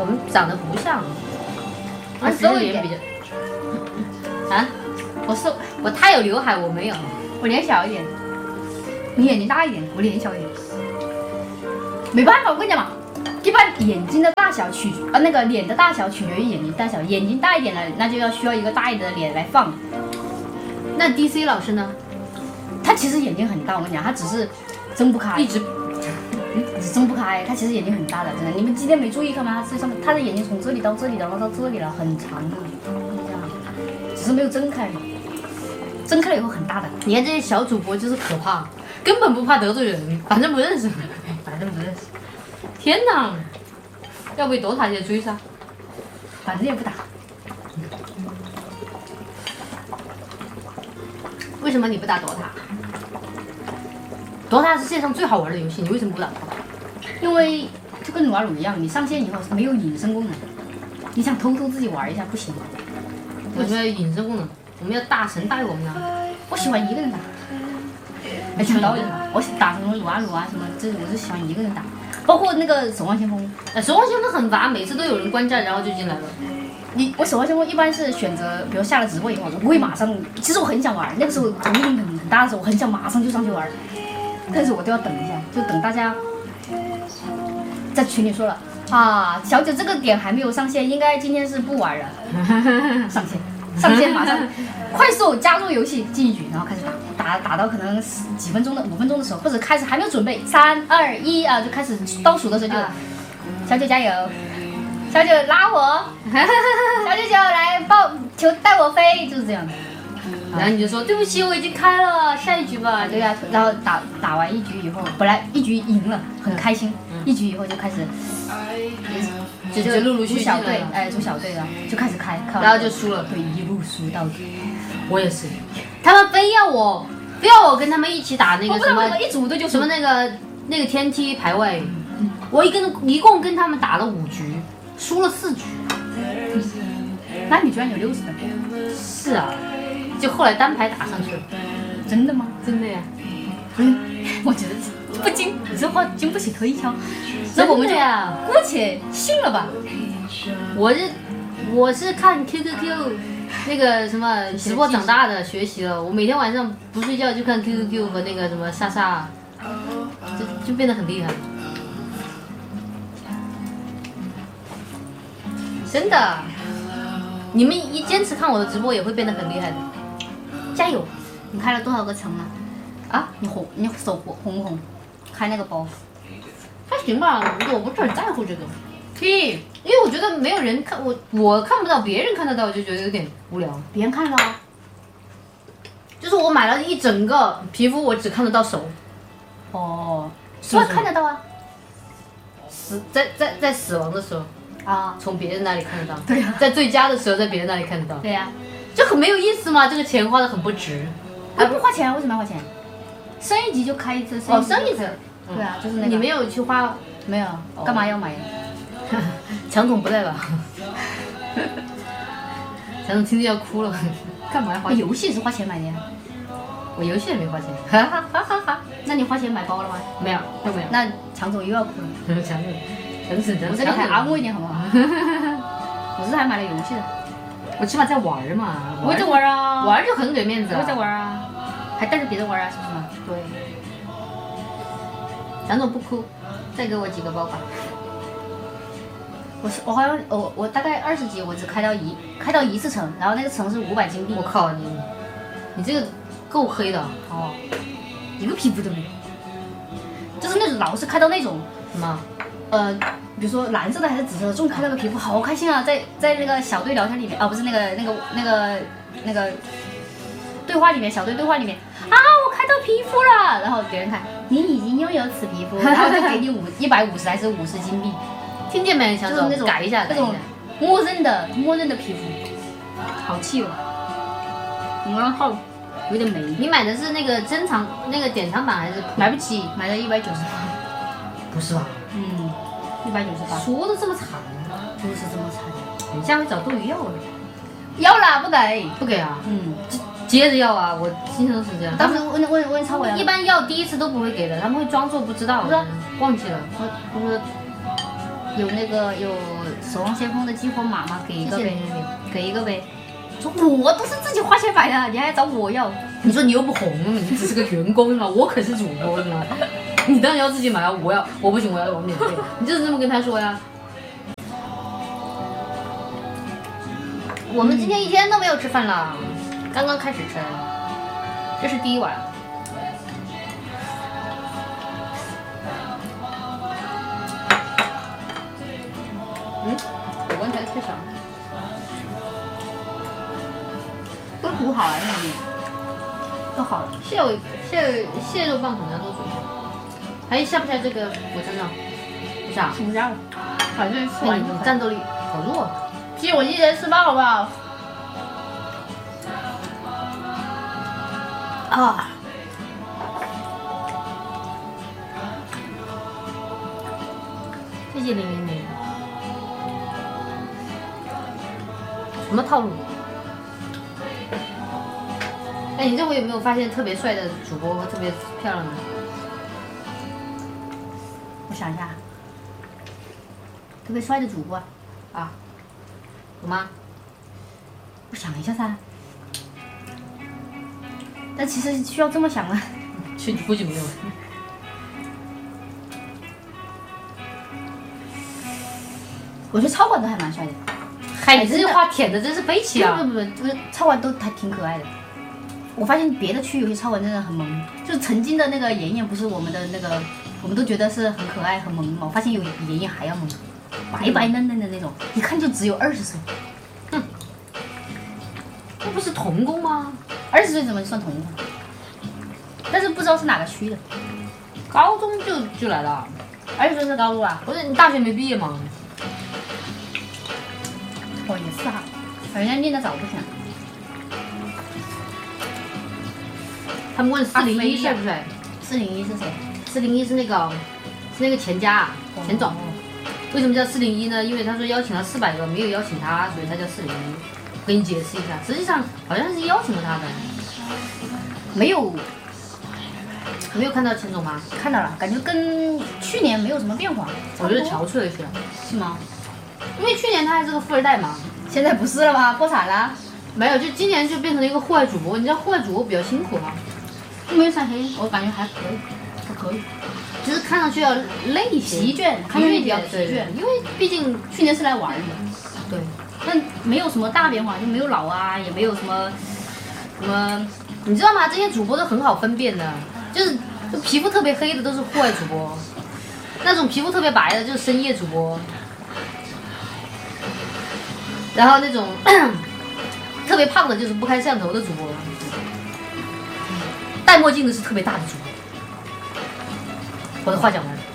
我们长得不像， 我瘦一点脸比较。啊？我太有刘海，我没有。 我脸小一点，你眼睛大一点，我脸小一点。没办法，我跟你讲嘛，一般眼睛的大小那个脸的大小取决于眼睛大小，眼睛大一点的，那就需要一个大一点的脸来放。 那 DC 老师呢？ 他其实眼睛很大，我跟你讲，他只是睁不开， 一直睁不开。他其实眼睛很大的，真的。你们今天没注意看吗？他的眼睛从这里到这里，然后到这里了，很长的，这样，只是没有睁开。睁开了以后很大的。 你看这些小主播就是可怕，根本不怕得罪人，反正不认识， 反正不认识。 天哪！要被DOTA姐追杀， 反正也不打。 为什么你不打DOTA？DOTA 是世界上最好玩的游戏，你为什么不打DOTA？ 因为就跟撸啊撸一样，你上线以后没有隐身功能，你想偷偷自己玩一下不行。 为什么要有隐身功能？我们要大神带我们啊！ 我喜欢一个人打，还抢到一个。我打什么撸啊撸啊什么，这我是喜欢一个人打，包括那个守望先锋。 守望先锋很烦，每次都有人观战，然后就进来了。 我守望先锋一般是选择，比如下了直播以后，我不会马上。其实我很想玩，那个时候同龄很大的时候，我很想马上就上去玩，但是我都要等一下，就等大家在群里说了啊，小九这个点还没有上线，应该今天是不玩了。上线马上快速加入游戏进一局，然后开始打到可能几分钟的5分钟的时候，或者开始还没有准备3、2、1啊，就开始倒数的时候就小九加油，小九拉我，小九来求带我飞，就是这样的。 然后你就说对不起，我已经开了，下一局吧。 对呀，然后打完一局以后，本来一局赢了很开心，一局以后就开始就陆陆续续组小队，组小队了，就开始开， 然后就输了， 对，一路输到底。 我也是，他们非要我跟他们一起打那个什么一组队就什么那个天梯排位，我一共跟他们打了5局，输了4局。 那你居然有60分？ 是啊，就后来单排打上去了。 真的吗？ 真的呀。 我觉得不经你这话经不起推敲， 那我们就姑且信了吧。 我是看 QQQ 那个什么直播长大的，学习了。我每天晚上不睡觉就看 QQQ 和那个什么莎莎，就变得很厉害。真的，你们一坚持看我的直播也会变得很厉害的。 加油！你开了多少个层了？啊，你手红不红？开那个包？ 还行吧，我不是很在乎这个。因为我觉得没有人看我看不到，别人看得到，我就觉得有点无聊。 别人看到啊， 就是我买了一整个皮肤，我只看得到手。 哦， 是不是看得到啊？ 在死亡的时候啊， 从别人那里看得到。 对呀。 在最佳的时候，在别人那里看得到。 对呀。 就很没有意思嘛，这个钱花的很不值。 还不花钱？为什么要花钱？升一级就开一次。 升一次。 对啊，就是那个。 你没有去花？ 没有，干嘛要买？ 强总不在吧？强总听着要哭了，干嘛要花钱？ 游戏是花钱买的呀。 我游戏也没花钱。 哈哈哈哈！那你花钱买包了吗？ 没有，都没有。 那强总又要哭了。 强总， 我这里还安慰一点好不好？我这还买了游戏的。 我起码在玩嘛。 我也在玩啊。 玩就很给面子。 我也在玩啊，还带着别人玩啊，是不是嘛？ 对。强总不哭，再给我几个包吧。 我好像我大概20级，我只开到一次城，然后那个城是500金币。 我靠你这个够黑的哦，一个皮肤都没有，就是那种老是开到那种什么比如说蓝色的还是紫色的，终于开到个皮肤，好开心啊！在那个小队聊天里面，不是那个对话里面，小队对话里面啊，我开到皮肤了，然后别人看你已经拥有此皮肤，然后就给你150还是50金币。 听见没？ 就是那种改一下， 那种默认的皮肤，好气哦！我刚号有点没。 你买的是那个珍藏那个典藏版还是？ 买不起，买了198。 不是吧 ？198。 说的这么惨， 就是这么惨。 你下回找斗鱼要了。 要了，不给啊？ 接着要啊！我经常都是这样。 当时问超伟， 一般要第一次都不会给的，他们会装作不知道，忘记了。我说有那个有守望先锋的激活码吗？给一个呗，给一个呗。说我都是自己花钱买的，你还找我要？ 你说你又不红，你只是个员工嘛，我可是主播呢。你当然要自己买啊！我不行，我要免费。你就是这么跟他说呀。我们今天一天都没有吃饭了，刚刚开始吃，这是第一碗。火关台太小。 都煮好了，那里都好了。 蟹肉棒可能要多煮一下。还下不下这个火车上？不下。 吃不下了，反正吃哇， 完你战斗力好弱。 借我一人吃饱好不好？啊！ 谢谢零零零。什么套路？哎，你这回有没有发现特别帅的主播和特别漂亮的？ 我想一下，特别帅的主播啊，有吗？ 我想一下噻。但其实需要这么想吗？ 其实估计没有。 我觉得超管都还蛮帅的。 嗨，你这句话舔的真是飞起啊！ 不，这个超管都还挺可爱的。我发现别的区有些超管真的很萌，就曾经的那个妍妍不是我们的那个，我们都觉得是很可爱很萌嘛。我发现有妍妍还要萌，白白嫩嫩的那种，一看就只有20岁。 哼，那不是童工吗 ？20岁怎么算童工？但是不知道是哪个区的。 高中就来了 ，20岁是高中啊？ 不是你大学没毕业吗？ 哦，也是哈，人家练得早不行。 他们问401帅不帅 ？401是谁 ？401是那个钱家钱总。为什么叫401呢？因为他说邀请了400个，没有邀请他，所以他叫401。我给你解释一下，实际上好像是邀请了他的。没有看到钱总吗？ 看到了，感觉跟去年没有什么变化。 我觉得憔悴了一些。 是吗？ 因为去年他还是个富二代嘛， 现在不是了吗？破产了？ 没有，就今年就变成了一个户外主播。你知道户外主播比较辛苦吗？ 没有晒黑，我感觉还可以，还可以， 就是看上去要累一些， 疲倦，看上去比较疲倦， 因为毕竟去年是来玩的。 对， 但没有什么大变化，就没有老啊，也没有什么， 你知道吗？这些主播都很好分辨的，就皮肤特别黑的都是户外主播，那种皮肤特别白的就是深夜主播，然后那种特别胖的就是不开摄像头的主播，戴墨镜的是特别大的主播。我的话讲完了。